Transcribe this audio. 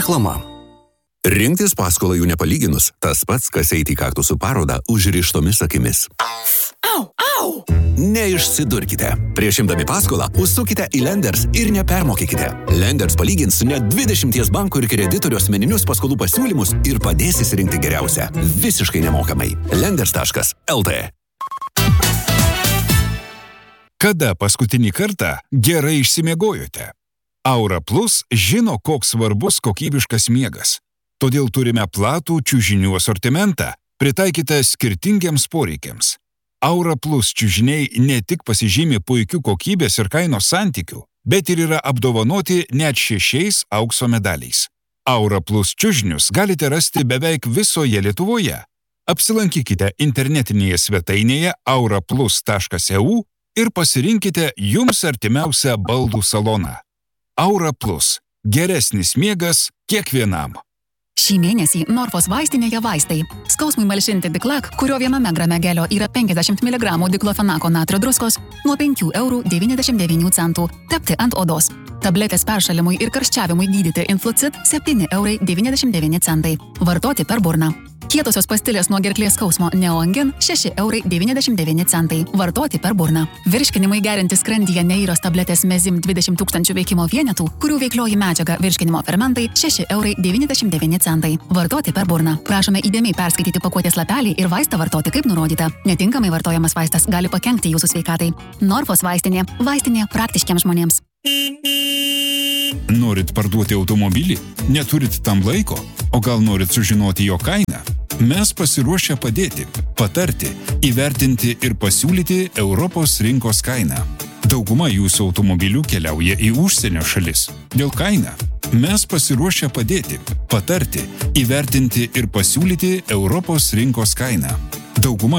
Reklama. Rinktis paskolą jų nepalyginus, tas pats, kas eiti į kaktusų parodą užrištomis akimis. Au! Neišsidurkite. Prieš imdami paskolą, užsukite į Lenders ir nepermokykite. Lenders palygins net 20 bankų ir kreditorių asmeninius paskolų pasiūlymus ir padės įsirinkti geriausią. Visiškai nemokamai. Lenders.lt. Kada paskutinį kartą gerai išsimiegojote? Aura Plus žino, koks svarbus kokybiškas miegas. Todėl turime platų čiužinių asortimentą, pritaikytą skirtingiems poreikiams. Aura Plus čiužiniai ne tik pasižymi puikių kokybės ir kainos santykių, bet ir yra apdovanoti net 6 aukso medaliais. Aura Plus čiužinius galite rasti beveik visoje Lietuvoje. Apsilankykite internetinėje svetainėje auraplus.eu ir pasirinkite jums artimiausią baldų saloną. Aura Plus. Geresnis miegas kiekvienam. Šį mėnesį Norfos vaistinėje vaistai. Skausmui malšinti Diklak, kurio viename grame gelio yra 50 mg diklofenako natrio druskos, nuo 5,99 €. Tepti ant odos. Tabletės peršalimui ir karščiavimui gydyti Influcid 7,99 €. Vartoti per burną. Kietosios pastilės nuo gerklės skausmo Neoangin 6,99 €. Vartoti per burną. Virškinimui gerinti skrandyje Neiros tabletės Mezim 20 000 veikimo vienetų, kurių veiklioji medžiaga virškinimo fermentai 6,99 €. Vartoti per burną. Prašome įdėmiai perskaityti pakuotės lapelį ir vaistą vartoti kaip nurodyta. Netinkamai vartojamas vaistas gali pakenkti jūsų sveikatai. Norfos vaistinė. Vaistinė praktiškiams žmonėms. Norit parduoti automobilį? Neturit tam laiko? O gal norit sužinoti jo kainą? Mes pasiruošę padėti, patarti, įvertinti ir pasiūlyti Europos rinkos kainą. Dauguma jūsų automobilių keliauja į užsienio šalis. Dėl kainą mes pasiruošę padėti, patarti, įvertinti ir pasiūlyti Europos rinkos kainą. Dauguma